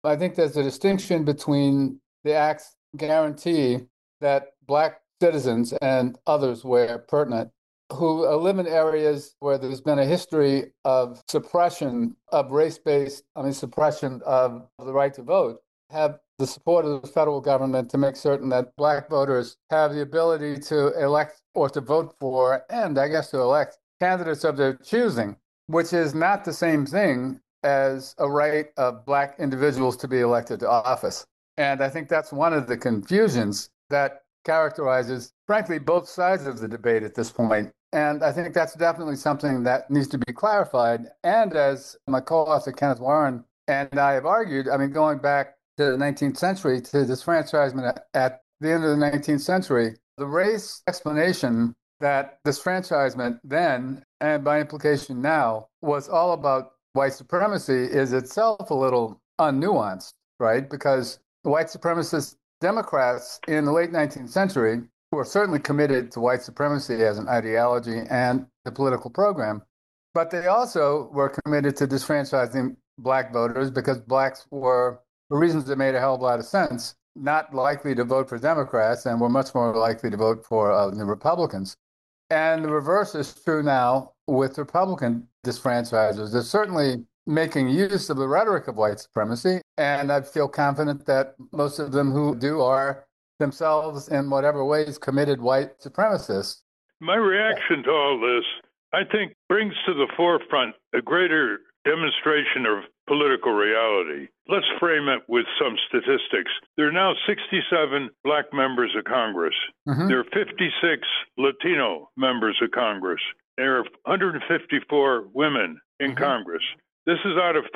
I think there's a distinction between the act's guarantee that Black citizens and others where pertinent who live in areas where there's been a history of suppression of race-based, suppression of the right to vote, have the support of the federal government to make certain that Black voters have the ability to elect or to vote for, and I guess to elect candidates of their choosing, which is not the same thing as a right of Black individuals to be elected to office. And I think that's one of the confusions that characterizes, frankly, both sides of the debate at this point. And I think that's definitely something that needs to be clarified. And as my co-author Kenneth Warren and I have argued, going back to the 19th century, to disfranchisement at the end of the 19th century, the race explanation that disfranchisement then, and by implication now, was all about white supremacy is itself a little unnuanced, right? Because white supremacist Democrats in the late 19th century who were certainly committed to white supremacy as an ideology and the political program, but they also were committed to disfranchising Black voters because Blacks were, for reasons that made a hell of a lot of sense, not likely to vote for Democrats and were much more likely to vote for the Republicans. And the reverse is true now with Republican disfranchisers. They're certainly making use of the rhetoric of white supremacy, and I feel confident that most of them who do are themselves in whatever ways committed white supremacists. My reaction to all this, I think, brings to the forefront a greater demonstration of political reality. Let's frame it with some statistics. There are now 67 Black members of Congress. Mm-hmm. There are 56 Latino members of Congress. There are 154 women in mm-hmm. Congress. This is out of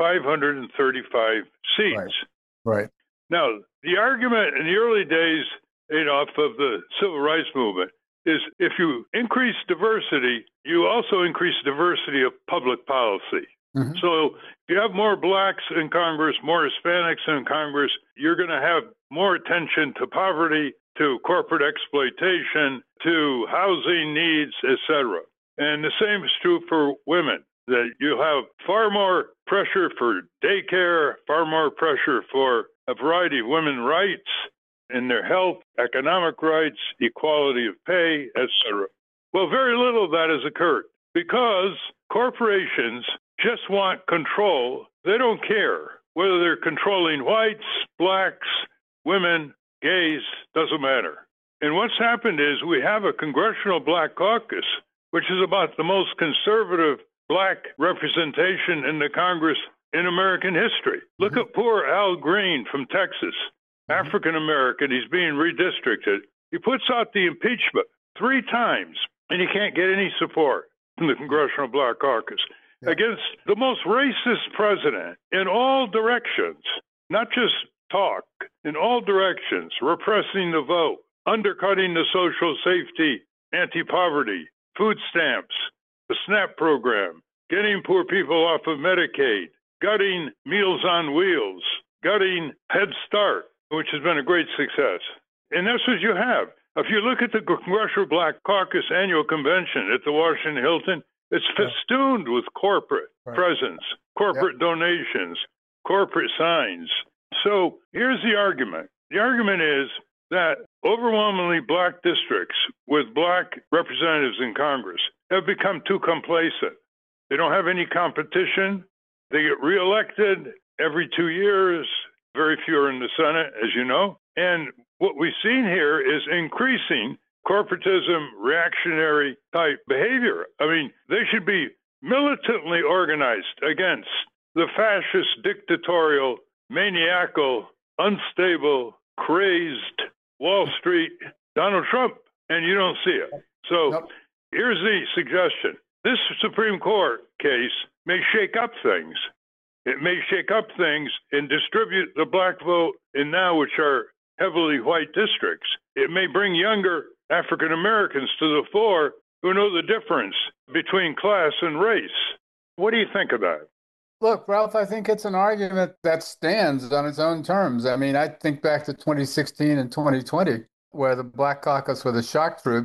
535 seats. Right. Now, the argument in the early days, Adolf, of the civil rights movement is if you increase diversity, you also increase diversity of public policy. Mm-hmm. So if you have more Blacks in Congress, more Hispanics in Congress, you're going to have more attention to poverty, to corporate exploitation, to housing needs, etc. And the same is true for women, that you'll have far more pressure for daycare, far more pressure for a variety of women's rights in their health, economic rights, equality of pay, etc. Well, very little of that has occurred because corporations just want control. They don't care whether they're controlling whites, Blacks, women, gays, doesn't matter. And what's happened is we have a Congressional Black Caucus, which is about the most conservative Black representation in the Congress in American history. Look at poor Al Green from Texas, African American. He's being redistricted. He puts out the impeachment 3 times, and he can't get any support from the Congressional Black Caucus against the most racist president in all directions, not just talk, in all directions, repressing the vote, undercutting the social safety, anti-poverty, food stamps, the SNAP program, getting poor people off of Medicaid, gutting Meals on Wheels, gutting Head Start, which has been a great success. And that's what you have. If you look at the Congressional Black Caucus annual convention at the Washington Hilton, it's festooned with corporate presence, corporate donations, corporate signs. So here's the argument. The argument is that overwhelmingly Black districts with Black representatives in Congress have become too complacent. They don't have any competition. They get reelected every 2 years. Very few are in the Senate, as you know. And what we've seen here is increasing corporatism, reactionary type behavior. I mean, they should be militantly organized against the fascist, dictatorial, maniacal, unstable, crazed Wall Street Donald Trump, and you don't see it. So here's the suggestion. This Supreme Court case may shake up things. It may shake up things and distribute the Black vote in now, which are heavily white districts. It may bring younger African Americans to the fore who know the difference between class and race. What do you think of that? Look, Ralph, I think it's an argument that stands on its own terms. I mean, I think back to 2016 and 2020, where the Black Caucus were the shock troops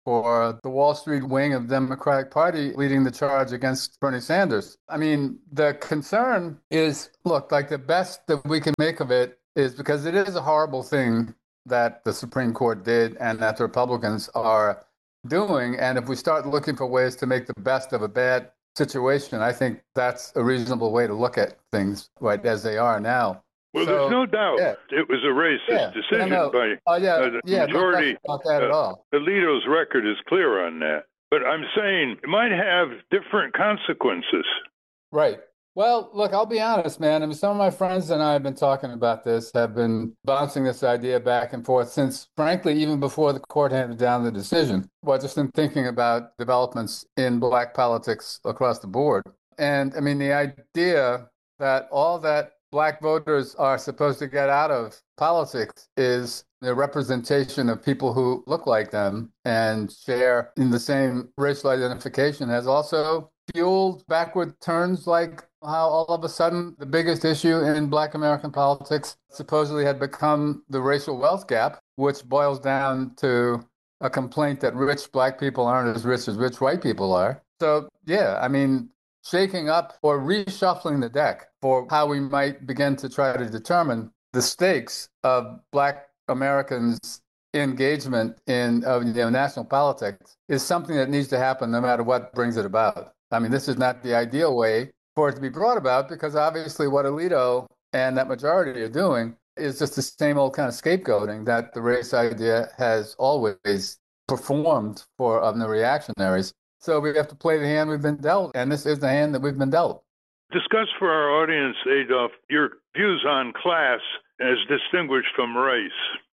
for the Wall Street wing of the Democratic Party leading the charge against Bernie Sanders. I mean, the concern is, look, like the best that we can make of it is because it is a horrible thing that the Supreme Court did and that the Republicans are doing. And if we start looking for ways to make the best of a bad situation, I think that's a reasonable way to look at things right as they are now. Well, there's no doubt it was a racist decision by the majority. No about that at all. Alito's record is clear on that. But I'm saying it might have different consequences. Right. Well, look, I'll be honest, man. I mean, some of my friends and I have been talking about this, have been bouncing this idea back and forth since, frankly, even before the court handed down the decision. Well, just in thinking about developments in Black politics across the board. And I mean, the idea that all that Black voters are supposed to get out of politics is the representation of people who look like them and share in the same racial identification has also fueled backward turns, like how all of a sudden the biggest issue in Black American politics supposedly had become the racial wealth gap, which boils down to a complaint that rich Black people aren't as rich white people are. So, yeah, I mean, shaking up or reshuffling the deck for how we might begin to try to determine the stakes of Black Americans' engagement in national politics is something that needs to happen no matter what brings it about. I mean, this is not the ideal way for it to be brought about because obviously what Alito and that majority are doing is just the same old kind of scapegoating that the race idea has always performed for the reactionaries. So we have to play the hand we've been dealt, and this is the hand that we've been dealt. Discuss for our audience, Adolph, your views on class as distinguished from race.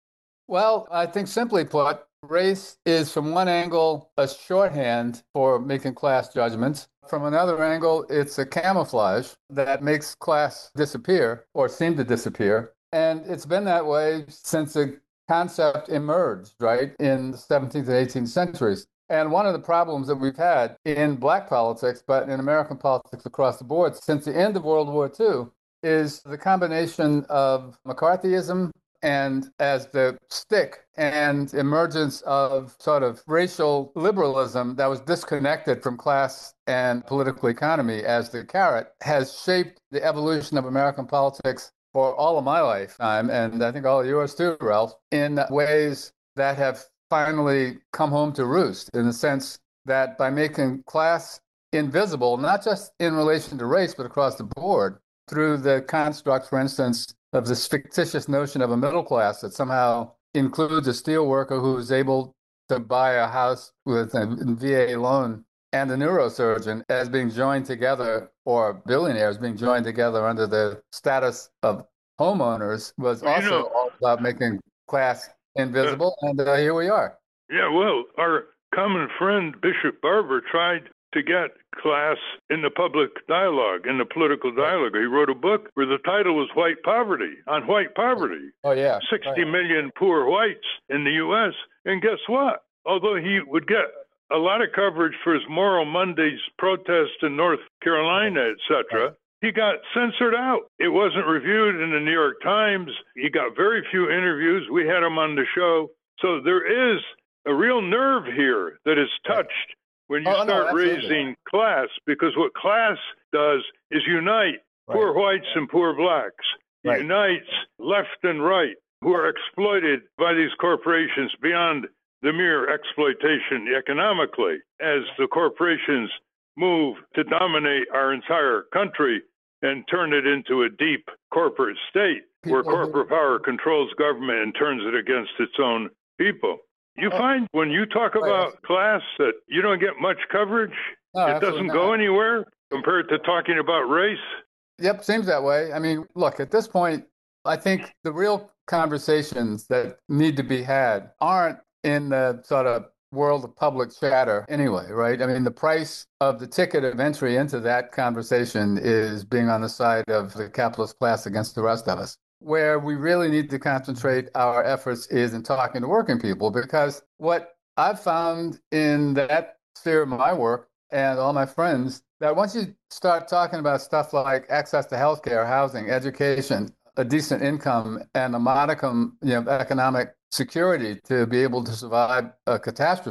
Well, I think simply put, race is from one angle a shorthand for making class judgments. From another angle, it's a camouflage that makes class disappear or seem to disappear. And it's been that way since the concept emerged, right, in the 17th and 18th centuries. And one of the problems that we've had in Black politics, but in American politics across the board since the end of World War II, is the combination of McCarthyism and as the stick and emergence of sort of racial liberalism that was disconnected from class and political economy as the carrot has shaped the evolution of American politics for all of my lifetime, and I think all of yours too, Ralph, in ways that have finally come home to roost in the sense that by making class invisible, not just in relation to race, but across the board, through the construct, for instance, of this fictitious notion of a middle class that somehow includes a steel worker who is able to buy a house with a VA loan and a neurosurgeon as being joined together, or billionaires being joined together under the status of homeowners, was also all about making class invisible, and here we are. Yeah, well, our common friend Bishop Barber tried to get class in the public dialogue, in the political dialogue. He wrote a book where the title was White Poverty, on white poverty. Oh, yeah. 60 million poor whites in the U.S. And guess what? Although he would get a lot of coverage for his Moral Mondays protest in North Carolina, etc., he got censored out. It wasn't reviewed in the New York Times. He got very few interviews. We had him on the show. So there is a real nerve here that is touched when you start raising class, because what class does is unite poor whites and poor blacks, unites left and right who are exploited by these corporations beyond the mere exploitation economically, as the corporations move to dominate our entire country and turn it into a deep corporate state where corporate power controls government and turns it against its own people. You find when you talk about class that you don't get much coverage? It doesn't go anywhere compared to talking about race? Yep, seems that way. I mean, look, at this point, I think the real conversations that need to be had aren't in the sort of world of public chatter anyway, right? I mean, the price of the ticket of entry into that conversation is being on the side of the capitalist class against the rest of us. Where we really need to concentrate our efforts is in talking to working people, because what I've found in that sphere of my work and all my friends, that once you start talking about stuff like access to healthcare, housing, education, a decent income, and a modicum, economic security to be able to survive a catastrophe,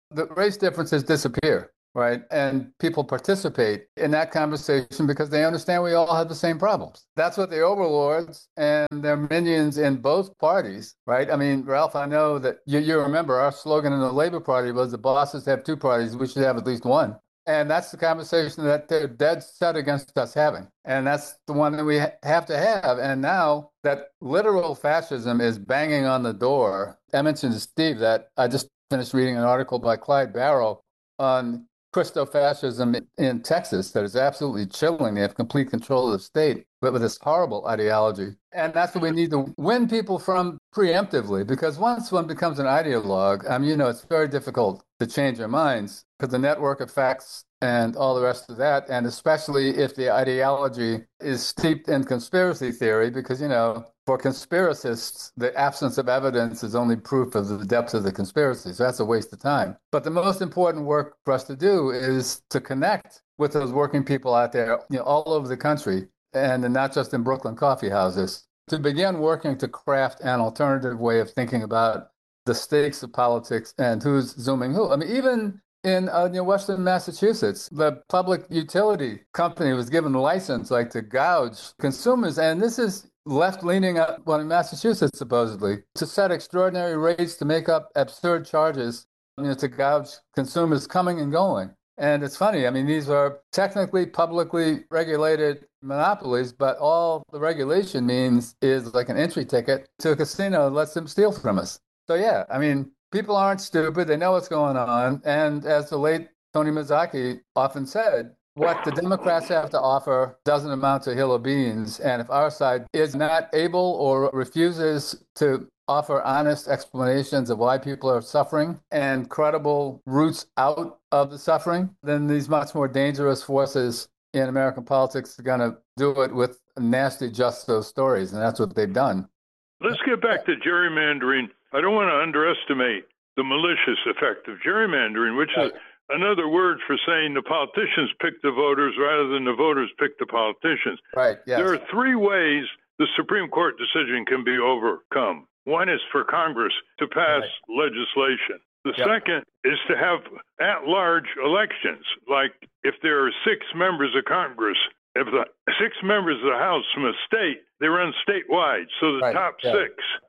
the race differences disappear, right? And people participate in that conversation because they understand we all have the same problems. That's what the overlords and their minions in both parties, right? I mean, Ralph, I know that you remember our slogan in the Labor Party was the bosses have two parties, we should have at least one. And that's the conversation that they're dead set against us having. And that's the one that we have to have. And now that literal fascism is banging on the door, I mentioned to Steve that I just finished reading an article by Clyde Barrow on Christofascism in Texas that is absolutely chilling. They have complete control of the state, but with this horrible ideology. And that's what we need to win people from preemptively, because once one becomes an ideologue, I mean, it's very difficult to change their minds because the network effects and all the rest of that, and especially if the ideology is steeped in conspiracy theory, because, for conspiracists, the absence of evidence is only proof of the depth of the conspiracy. So that's a waste of time. But the most important work for us to do is to connect with those working people out there, all over the country, and not just in Brooklyn coffee houses, to begin working to craft an alternative way of thinking about the stakes of politics and who's zooming who. I mean, even in Western Massachusetts, the public utility company was given a license to gouge consumers. And this is left-leaning one in Massachusetts, supposedly, to set extraordinary rates to make up absurd charges, to gouge consumers coming and going. And it's funny, I mean, these are technically publicly regulated monopolies, but all the regulation means is like an entry ticket to a casino that lets them steal from us. So yeah, I mean, people aren't stupid. They know what's going on. And as the late Tony Mazzocchi often said, what the Democrats have to offer doesn't amount to a hill of beans. And if our side is not able or refuses to offer honest explanations of why people are suffering and credible routes out of the suffering, then these much more dangerous forces in American politics are going to do it with nasty just those stories. And that's what they've done. Let's get back to gerrymandering. I don't want to underestimate the malicious effect of gerrymandering, which is another word for saying the politicians pick the voters rather than the voters pick the politicians. Right. Yes. There are three ways the Supreme Court decision can be overcome. One is for Congress to pass legislation. The second is to have at-large elections. Like if there are 6 members of Congress, if the 6 members of the House from a state, they run statewide. So the top 6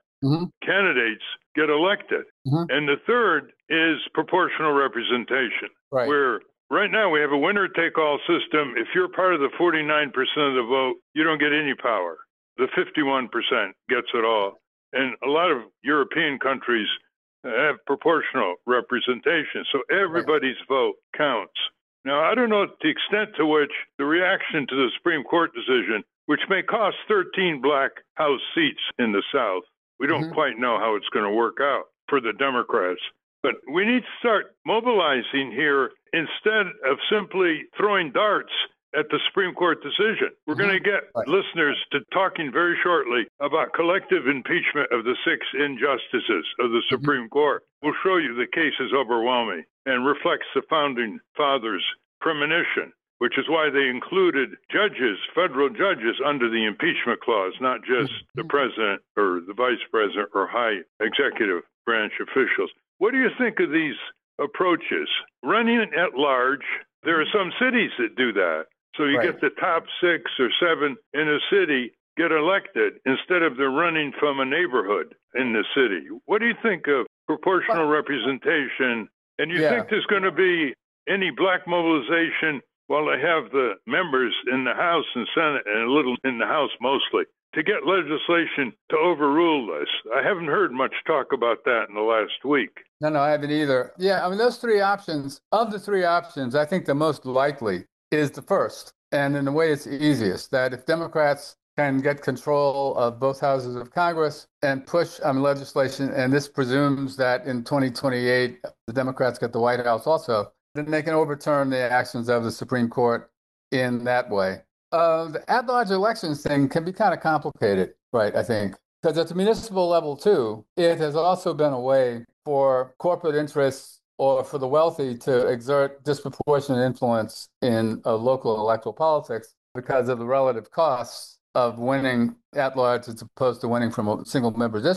candidates get elected. And the third is proportional representation, where right now we have a winner-take-all system. If you're part of the 49% of the vote, you don't get any power. The 51% gets it all. And a lot of European countries have proportional representation, so everybody's vote counts. Now, I don't know the extent to which the reaction to the Supreme Court decision, which may cost 13 black House seats in the South, we don't quite know how it's going to work out for the Democrats. But we need to start mobilizing here instead of simply throwing darts at the Supreme Court decision. We're going to get listeners to talking very shortly about collective impeachment of the 6 injustices of the Supreme Court. We'll show you the case is overwhelming and reflects the founding fathers' premonition, which is why they included judges, federal judges, under the impeachment clause, not just the president or the vice president or high executive branch officials. What do you think of these approaches? Running at large, there are some cities that do that. So you get the top 6 or 7 in a city get elected instead of they're running from a neighborhood in the city. What do you think of proportional representation? And you think there's going to be any black mobilization while they have the members in the House and Senate and a little in the House mostly to get legislation to overrule this? I haven't heard much talk about that in the last week. No, I haven't either. Yeah, I mean, those 3 options, of the 3 options, I think the most likely is the first. And in a way, it's easiest, that if Democrats can get control of both houses of Congress and push legislation, and this presumes that in 2028, the Democrats get the White House also, then they can overturn the actions of the Supreme Court in that way. The at-large elections thing can be kind of complicated, right, I think, because at the municipal level, too, it has also been a way for corporate interests or for the wealthy to exert disproportionate influence in local electoral politics because of the relative costs of winning at large as opposed to winning from a single member district.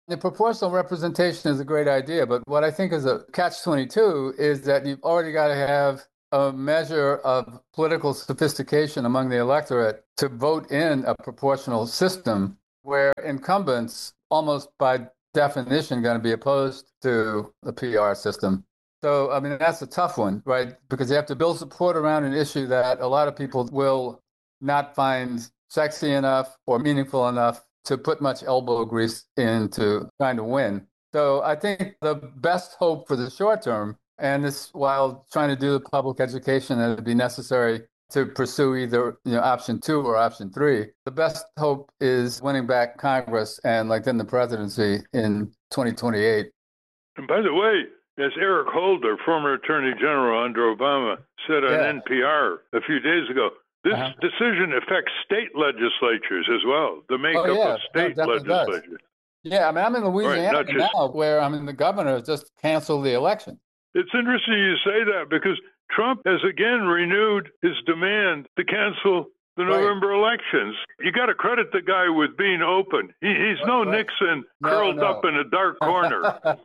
The proportional representation is a great idea, but what I think is a catch-22 is that you've already got to have a measure of political sophistication among the electorate to vote in a proportional system where incumbents, almost by definition, going to be opposed to the PR system. So, I mean, that's a tough one, right? Because you have to build support around an issue that a lot of people will not find sexy enough or meaningful enough to put much elbow grease into trying to win. So I think the best hope for the short term, and this while trying to do the public education that would be necessary to pursue either option 2 or option 3, the best hope is winning back Congress and then the presidency in 2028. And by the way, as Eric Holder, former Attorney General under Obama, said on NPR a few days ago, this decision affects state legislatures as well, the makeup of state legislatures. Does. Yeah, I mean, I'm in Louisiana now where the governor just canceled the election. It's interesting you say that because Trump has again renewed his demand to cancel the November elections. You got to credit the guy with being open. He's no Nixon curled up in a dark corner.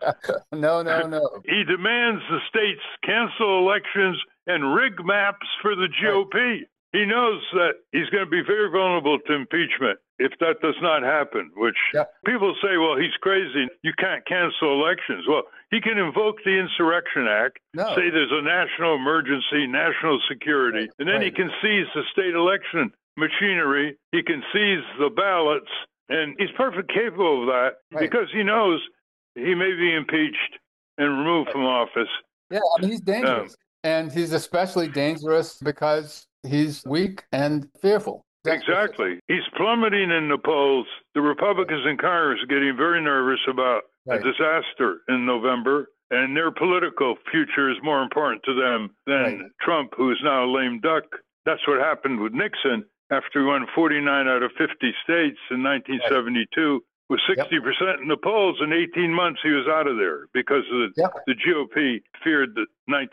No. He demands the states cancel elections and rig maps for the GOP. He knows that he's going to be very vulnerable to impeachment if that does not happen, which people say, well, he's crazy. You can't cancel elections. Well, he can invoke the Insurrection Act, say there's a national emergency, national security, and then he can seize the state election machinery. He can seize the ballots, and he's perfectly capable of that because he knows he may be impeached and removed from office. Yeah, I mean, he's dangerous. And he's especially dangerous because he's weak and fearful. Exactly. He's plummeting in the polls. The Republicans in Congress are getting very nervous about a disaster in November, and their political future is more important to them than Trump, who is now a lame duck. That's what happened with Nixon after he won 49 out of 50 states in 1972. With 60% in the polls, in 18 months he was out of there because of the GOP feared the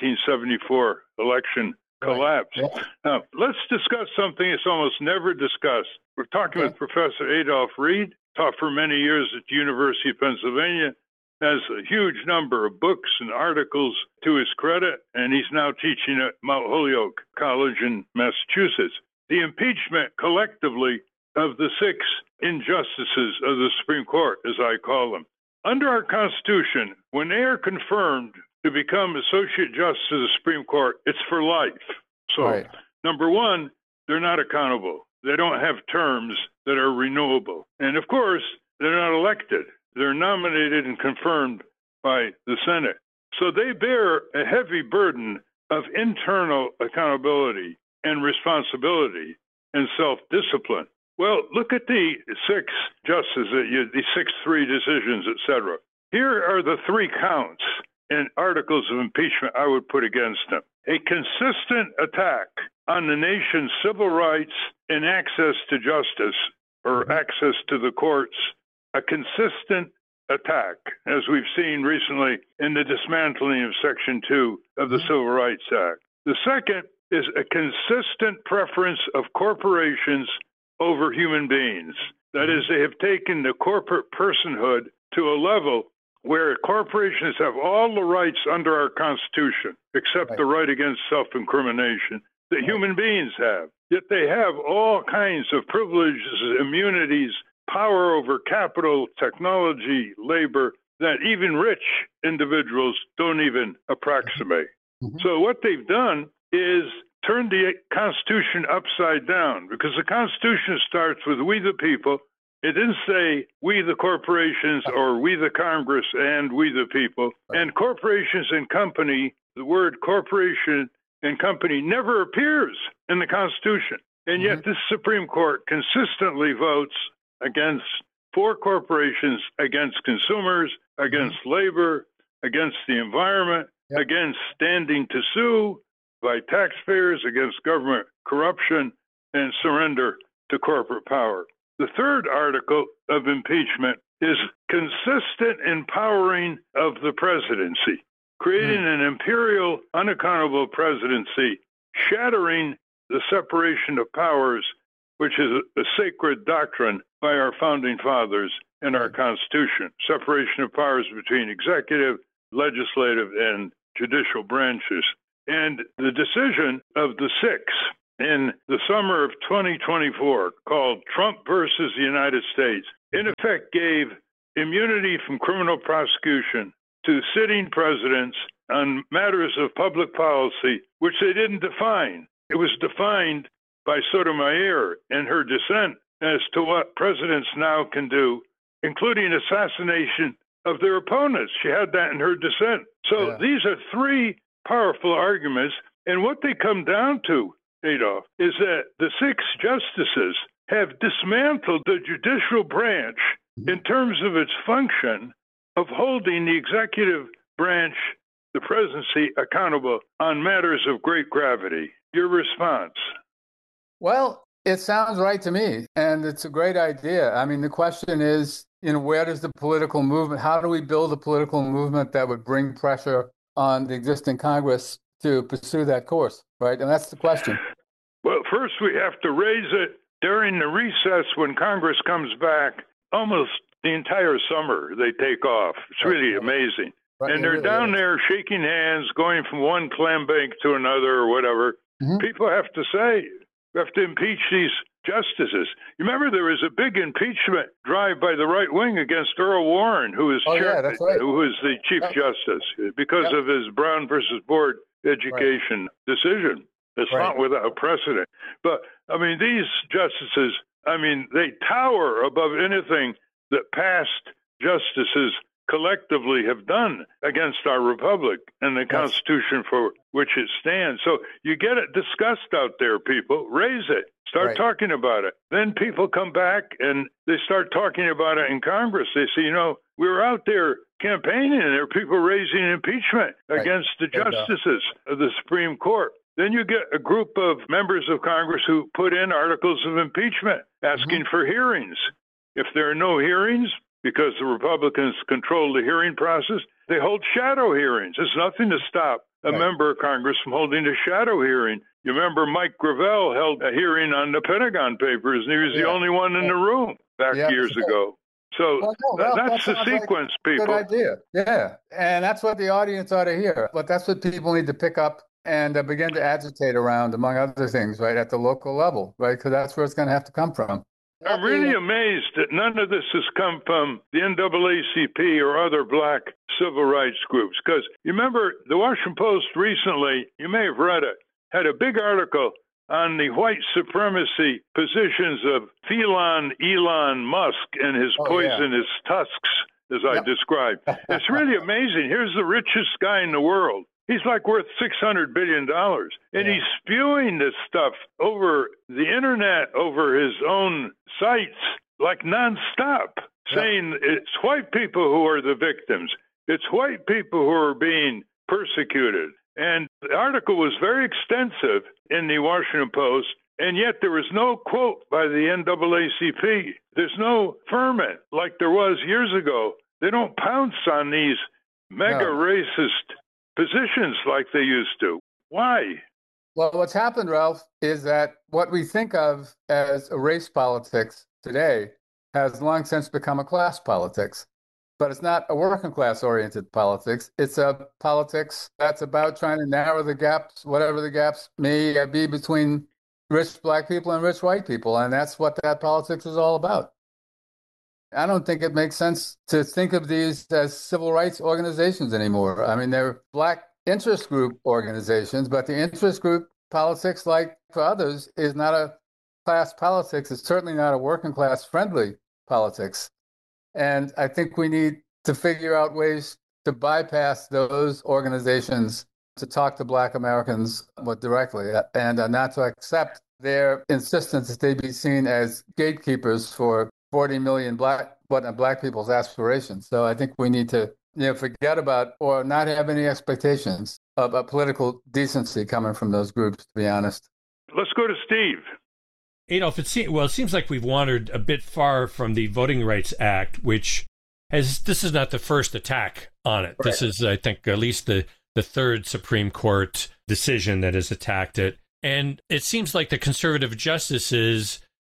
1974 election collapse. Now, let's discuss something that's almost never discussed. We're talking with Professor Adolph Reed, taught for many years at the University of Pennsylvania, has a huge number of books and articles to his credit, and he's now teaching at Mount Holyoke College in Massachusetts. The impeachment collectively of the 6 injustices of the Supreme Court, as I call them. Under our Constitution, when they are confirmed to become Associate Justice of the Supreme Court, it's for life. So, number one, they're not accountable. They don't have terms that are renewable. And of course, they're not elected. They're nominated and confirmed by the Senate. So they bear a heavy burden of internal accountability and responsibility and self-discipline. Well, look at the 6 justices, the 6-3 decisions, etc. Here are the 3 counts and articles of impeachment I would put against them. A consistent attack on the nation's civil rights and access to justice or access to the courts. A consistent attack, as we've seen recently in the dismantling of Section 2 of the Civil Rights Act. The second is a consistent preference of corporations over human beings. That is, they have taken the corporate personhood to a level where corporations have all the rights under our Constitution, except the right against self-incrimination, that human beings have. Yet they have all kinds of privileges, immunities, power over capital, technology, labor, that even rich individuals don't even approximate. So what they've done is turned the Constitution upside down, because the Constitution starts with we the people. It didn't say we the corporations or we the Congress and we the people. And corporations and company, the word corporation and company never appears in the Constitution. And yet this Supreme Court consistently votes for corporations, against consumers, against labor, against the environment, against standing to sue by taxpayers, against government corruption, and surrender to corporate power. The third article of impeachment is consistent empowering of the presidency, creating an imperial, unaccountable presidency, shattering the separation of powers, which is a sacred doctrine by our founding fathers, in our Constitution, separation of powers between executive, legislative, and judicial branches. And the decision of the six in the summer of 2024, called Trump versus the United States, in effect gave immunity from criminal prosecution to sitting presidents on matters of public policy, which they didn't define. It was defined by Sotomayor in her dissent as to what presidents now can do, including assassination of their opponents. She had that in her dissent. So these are three powerful arguments. And what they come down to, Adolf, is that the six justices have dismantled the judicial branch in terms of its function of holding the executive branch, the presidency, accountable on matters of great gravity. Your response? Well, it sounds right to me, and it's a great idea. I mean, the question is, where does the political movement, how do we build a political movement that would bring pressure on the existing Congress to pursue that course, right? And that's the question. Well, first we have to raise it during the recess when Congress comes back. Almost the entire summer they take off. It's really amazing. Right. And they're really down there shaking hands, going from one clam bank to another or whatever. Mm-hmm. People have to say, we have to impeach these justices. You remember there was a big impeachment drive by the right wing against Earl Warren, who was who was the Chief Justice, because of his Brown versus Board education decision. It's not without precedent. But, I mean, these justices, they tower above anything that past justices collectively have done against our republic and the Constitution for which it stands. So you get it discussed out there, people. Raise it. Start talking about it. Then people come back and they start talking about it in Congress. They say, we were out there campaigning and there are people raising impeachment against the justices of the Supreme Court. Then you get a group of members of Congress who put in articles of impeachment asking for hearings. If there are no hearings, because the Republicans control the hearing process, they hold shadow hearings. There's nothing to stop a member of Congress from holding a shadow hearing. You remember Mike Gravel held a hearing on the Pentagon Papers, and he was the only one in the room back years ago. So that's the sequence, people. Good idea. Yeah, and that's what the audience ought to hear. But that's what people need to pick up and begin to agitate around, among other things, right, at the local level, right? Because that's where it's going to have to come from. I'm really amazed that none of this has come from the NAACP or other black civil rights groups. Because you remember the Washington Post recently, you may have read it, had a big article on the white supremacy positions of Elon Musk and his poisonous tusks, as I described. It's really amazing. Here's the richest guy in the world. He's like worth $600 billion. And he's spewing this stuff over the internet, over his own sites, like nonstop, saying it's white people who are the victims. It's white people who are being persecuted. And the article was very extensive in the Washington Post, and yet there was no quote by the NAACP. There's no ferment like there was years ago. They don't pounce on these mega racist positions like they used to. Why? Well, what's happened, Ralph, is that what we think of as a race politics today has long since become a class politics. But it's not a working class oriented politics. It's a politics that's about trying to narrow the gaps, whatever the gaps may be between rich black people and rich white people. And that's what that politics is all about. I don't think it makes sense to think of these as civil rights organizations anymore. I mean, they're black interest group organizations, but the interest group politics, like for others, is not a class politics. It's certainly not a working class friendly politics. And I think we need to figure out ways to bypass those organizations to talk to black Americans more directly and not to accept their insistence that they be seen as gatekeepers for 40 million black people's aspirations. So I think we need to forget about or not have any expectations of a political decency coming from those groups, to be honest. Let's go to Steve. Adolf, it seems like we've wandered a bit far from the Voting Rights Act, which this is not the first attack on it. Right. This is, I think, at least the third Supreme Court decision that has attacked it. And it seems like the conservative justices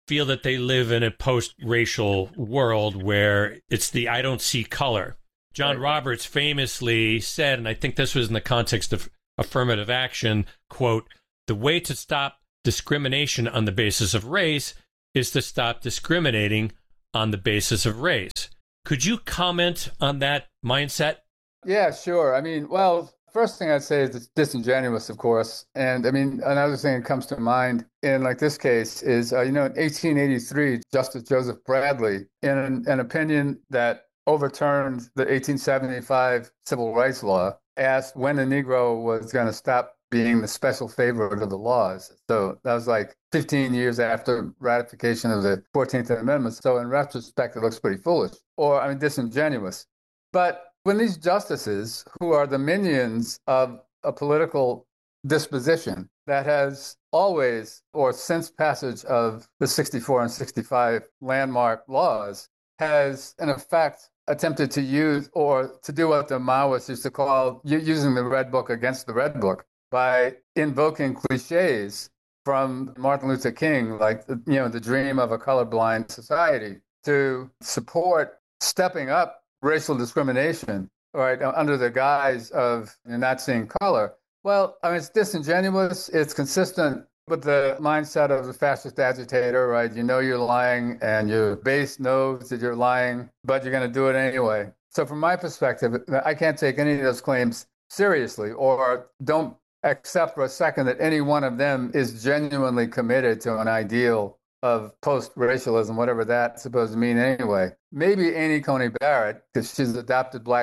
feel that they live in a post-racial world where it's the I don't see color. John Roberts famously said, and I think this was in the context of affirmative action, quote, "The way to stop discrimination on the basis of race is to stop discriminating on the basis of race." Could you comment on that mindset? Yeah, sure. I mean, well, first thing I'd say is it's disingenuous, of course. And I mean, another thing that comes to mind in like this case is, in 1883, Justice Joseph Bradley, in an opinion that overturned the 1875 Civil Rights Law, asked when the Negro was going to stop being the special favorite of the laws. So that was like 15 years after ratification of the 14th Amendment. So in retrospect, it looks pretty foolish or, I mean, disingenuous. But when these justices, who are the minions of a political disposition that has always, or since passage of the 64 and 65 landmark laws, has in effect attempted to use or to do what the Maoists used to call using the Red Book against the Red Book by invoking cliches from Martin Luther King, like, the dream of a colorblind society, to support stepping up racial discrimination, right, under the guise of not seeing color. Well, I mean, it's disingenuous. It's consistent with the mindset of the fascist agitator, right? You know you're lying, and your base knows that you're lying, but you're going to do it anyway. So from my perspective, I can't take any of those claims seriously, or don't accept for a second that any one of them is genuinely committed to an ideal of post-racialism, whatever that's supposed to mean anyway. Maybe Amy Coney Barrett, because she's adopted Black